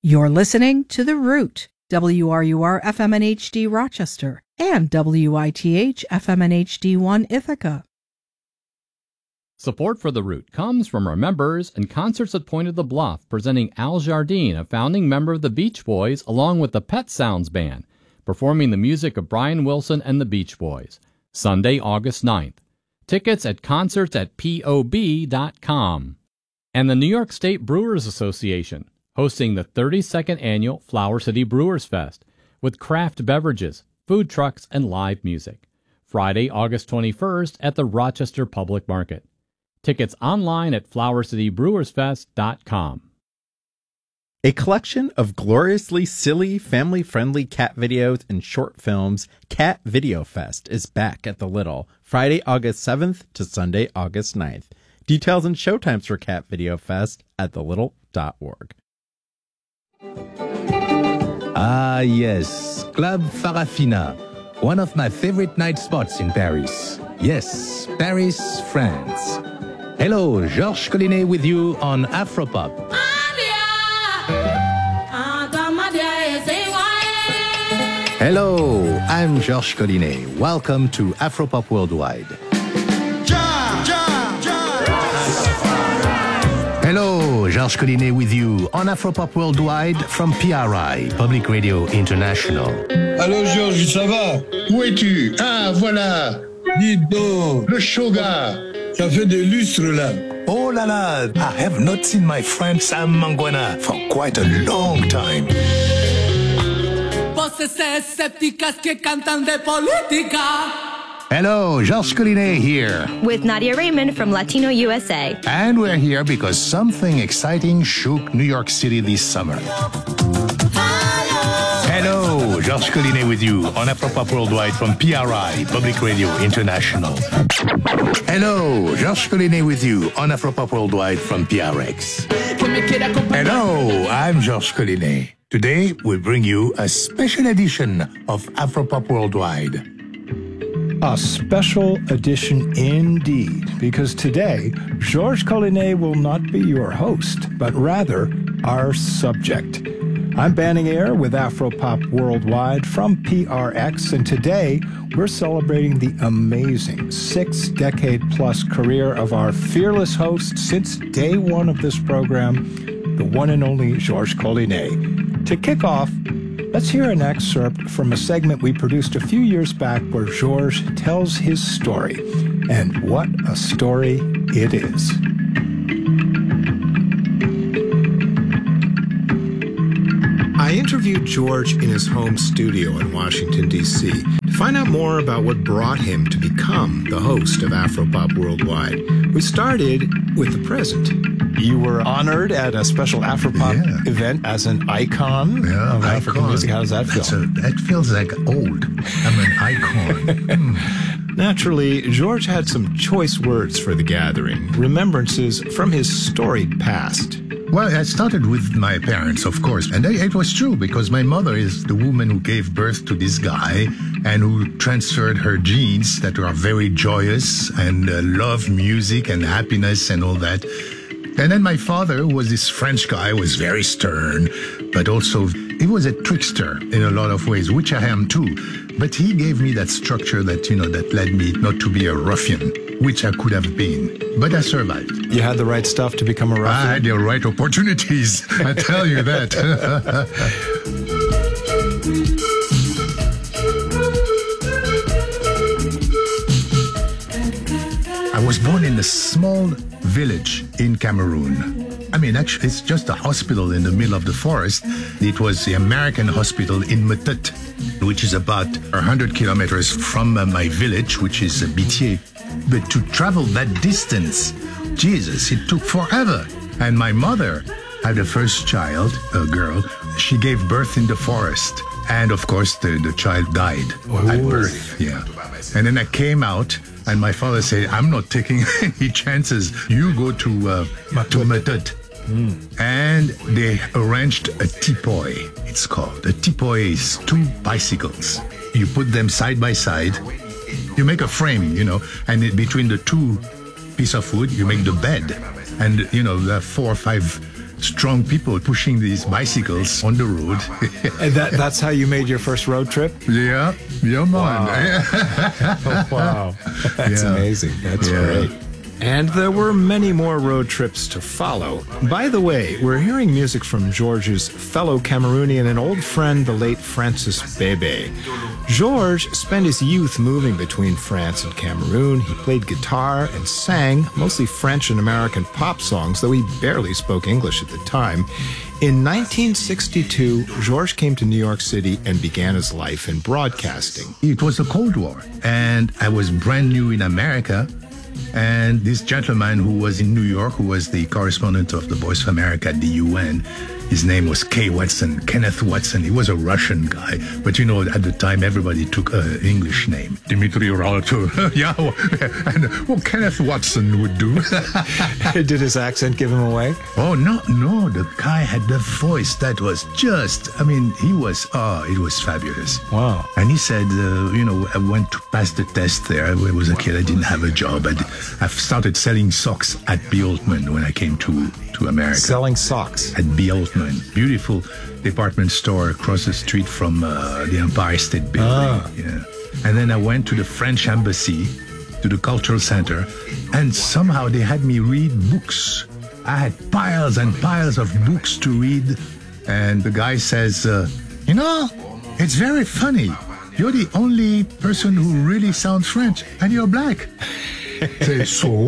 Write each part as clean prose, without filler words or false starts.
You're listening to The Root, WRUR FM and HD Rochester, and WITH FM and HD1 Ithaca. Support for The Root comes from our members and Concerts at Point of the Bluff, presenting Al Jardine, a founding member of the Beach Boys, along with the Pet Sounds Band, performing the music of Brian Wilson and the Beach Boys. Sunday, August 9th. Tickets at concerts@pob.com. And the New York State Brewers Association, hosting the 32nd Annual Flower City Brewers Fest, with craft beverages, food trucks, and live music. Friday, August 21st at the Rochester Public Market. Tickets online at flowercitybrewersfest.com. A collection of gloriously silly, family-friendly cat videos and short films, Cat Video Fest, is back at the Little, Friday, August 7th to Sunday, August 9th. Details and showtimes for Cat Video Fest at thelittle.org. Ah, yes, Club Farafina, one of my favorite night spots in Paris. Yes, Paris, France. Hello, Georges Collinet with you on Afropop. Hello, I'm Georges Collinet. Welcome to Afropop Worldwide. Hello, Georges Collinet with you on Afropop Worldwide from PRI, Public Radio International. Allô, Georges, ça va? Où es-tu? Ah, voilà. Dis donc, Le Shoga. ça fait des lustres là. Oh la la, I have not seen my friend Sam Mangwana for quite a long time. Voces escépticas que cantan de política. Hello, Georges Collinet here. With Nadia Raymond from Latino USA. And we're here because something exciting shook New York City this summer. Hello, Georges Collinet with you on Afropop Worldwide from PRI, Public Radio International. Hello, Georges Collinet with you on Afropop Worldwide from PRX. Hello, I'm Georges Collinet. Today, we bring you a special edition of Afropop Worldwide. A special edition indeed, because today, Georges Collinet will not be your host, but rather our subject. I'm Banning Eyre with Afropop Worldwide from PRX, and today we're celebrating the amazing 6-decade-plus career of our fearless host since day one of this program, the one and only Georges Collinet. To kick off, let's hear an excerpt from a segment we produced a few years back where Georges tells his story. And what a story it is. I interviewed George in his home studio in Washington, D.C. to find out more about what brought him to become the host of Afropop Worldwide. We started with the present. You were honored at a special Afropop event as an icon of African music. How does that feel? That feels like old. I'm an icon. Naturally, George had some choice words for the gathering, remembrances from his storied past. Well, I started with my parents, of course. And it was true, because my mother is the woman who gave birth to this guy and who transferred her genes that are very joyous and love music and happiness and all that. And then my father, who was this French guy, was very stern, but also he was a trickster in a lot of ways, which I am too. But he gave me that structure that, that led me not to be a ruffian, which I could have been. But I survived. You had the right stuff to become a ruffian? I had the right opportunities, I tell you that. I was born in a small village in Cameroon. I mean, actually, it's just a hospital in the middle of the forest. It was the American hospital in Metet, which is about 100 kilometers from my village, which is Bitié. But to travel that distance, Jesus, it took forever. And my mother had the first child, a girl. She gave birth in the forest. And of course, the child died at birth. Yeah. And then I came out, and my father said, I'm not taking any chances. You go to Metet. And they arranged a tipoy, it's called. A tipoy is 2 bicycles. You put them side by side. You make a frame, and between the 2 pieces of wood, you make the bed. And, 4 or 5 strong people pushing these bicycles on the road. And that's how you made your first road trip? Yeah, man. Wow. That's amazing. That's great. And there were many more road trips to follow. By the way, we're hearing music from George's fellow Cameroonian and old friend, the late Francis Bebe. George spent his youth moving between France and Cameroon. He played guitar and sang mostly French and American pop songs, though he barely spoke English at the time. In 1962, George came to New York City and began his life in broadcasting. It was the Cold War, and I was brand new in America. And this gentleman who was in New York, who was the correspondent of the Voice of America at the UN, his name was Kenneth Watson. He was a Russian guy. But, you know, at the time, everybody took an English name. Dimitri Rauto. Yeah, and Kenneth Watson would do. Did his accent give him away? Oh, no. The guy had the voice that was just, it was fabulous. Wow. And he said, I went to pass the test there. I was a kid. I didn't have a job. I started selling socks at B. Altman when I came to America. Selling socks? At B. Altman. Beautiful department store across the street from the Empire State Building. Yeah. And then I went to the French embassy, to the cultural center, and somehow they had me read books. I had piles and piles of books to read. And the guy says, it's very funny. You're the only person who really sounds French, and you're black. Say, so?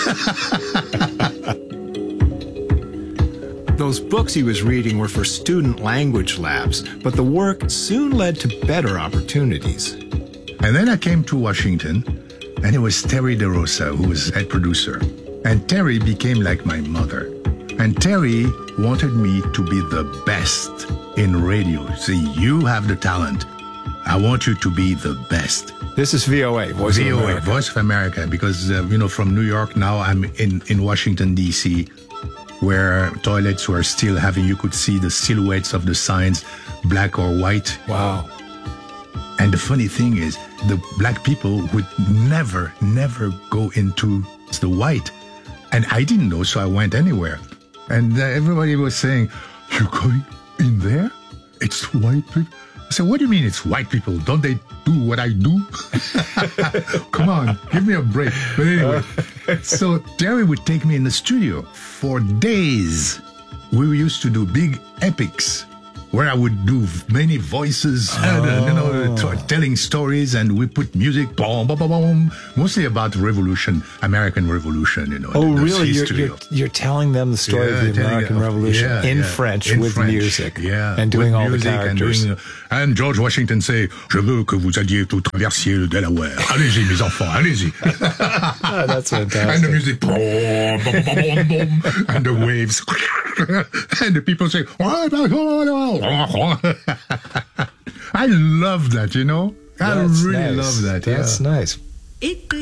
Those books he was reading were for student language labs, but the work soon led to better opportunities. And then I came to Washington, and it was Terry DeRosa who was head producer. And Terry became like my mother. And Terry wanted me to be the best in radio. See, you have the talent. I want you to be the best. This is VOA, Voice of America. Voice of America, because, from New York, now I'm in Washington, D.C., where toilets were still you could see the silhouettes of the signs, black or white. Wow. And the funny thing is, the black people would never go into the white. And I didn't know, so I went anywhere. And everybody was saying, "You're going in there? It's white people?" I said, "What do you mean it's white people? Don't they do what I do?" Come on, give me a break. But anyway, so Terry would take me in the studio for days. We used to do big epics where I would do many voices, telling stories, and we put music, boom, boom, boom, boom, mostly about revolution, American Revolution, really? You're telling them the story of the American Revolution in French with music, and doing all the characters. And George Washington say, "Je veux que vous alliez tout traversier le Delaware. Allez-y, mes enfants, allez-y." That's fantastic. And the music, boom, boom, boom, boom, and the waves, and the people say, I love that, I really love that. That's nice. It